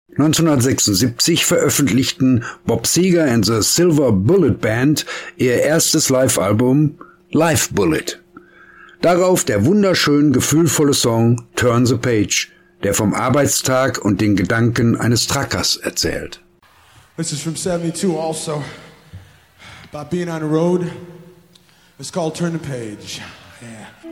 1976 veröffentlichten Bob Seger and the Silver Bullet Band ihr erstes Live-Album Live Bullet. Darauf der wunderschön gefühlvolle Song Turn the Page, der vom Arbeitstag und den Gedanken eines Truckers erzählt. This is from 72 also, about being on the road. It's called Turn the Page. Yeah.